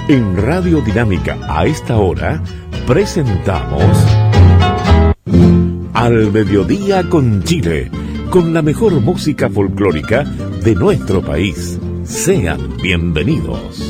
En Radio Dinámica, a esta hora, presentamos Al Mediodía con Chile, con la mejor música folclórica de nuestro país. Sean bienvenidos.